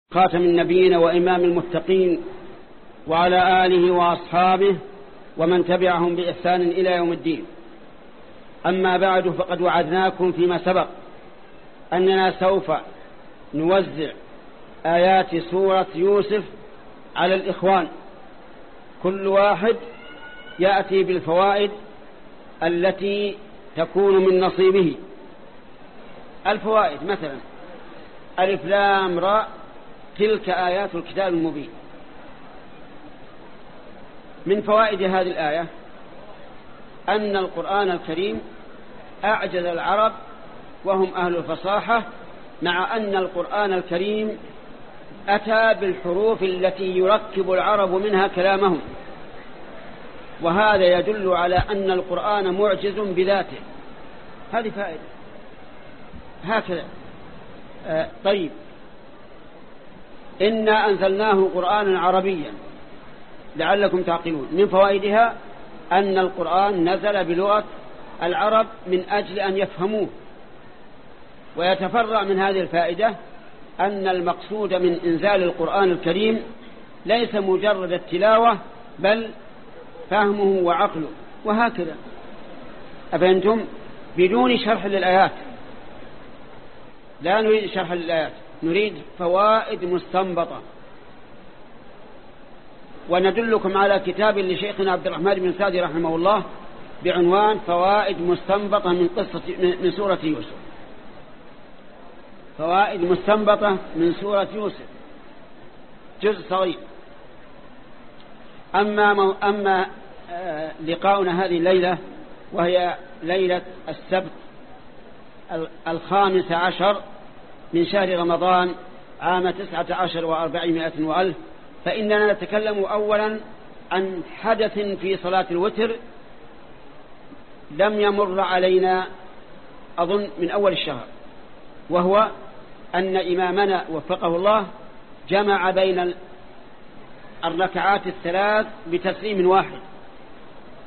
خاتم النبيين وإمام المتقين وعلى آله وأصحابه ومن تبعهم بإحسان إلى يوم الدين. أما بعد، فقد وعدناكم فيما سبق أننا سوف نوزع آيات سورة يوسف على الإخوان، كل واحد يأتي بالفوائد التي تكون من نصيبه. الفوائد مثلا: ألف لام راء تلك آيات الكتاب المبين. من فوائد هذه الآية أن القرآن الكريم أعجز العرب وهم أهل الفصاحة، مع أن القرآن الكريم أتى بالحروف التي يركب العرب منها كلامهم، وهذا يدل على أن القرآن معجز بذاته. هذه فائدة هكذا. طيب، إنا أنزلناه قرآنا عربيا لعلكم تعقلون. من فوائدها أن القرآن نزل بلغة العرب من أجل أن يفهموه. ويتفرع من هذه الفائدة أن المقصود من إنزال القرآن الكريم ليس مجرد التلاوة، بل فهمه وعقله، وهكذا. أفهمتم؟ بدون شرح للآيات، لا نريد شرح للآيات، نريد فوائد مستنبطة. وندلكم على كتاب لشيخنا عبد الرحمن بن سعدي رحمه الله بعنوان فوائد مستنبطة من سورة يوسف. فوائد مستنبطة من سورة يوسف، جزء صغير. أما لقاؤنا هذه الليلة، وهي ليلة السبت 15 من شهر رمضان عام 19 و400 وألف، فإننا نتكلم أولا عن حدث في صلاة الوتر لم يمر علينا أظن من أول الشهر، وهو أن إمامنا وفقه الله جمع بين الركعات الثلاث بتسليم واحد.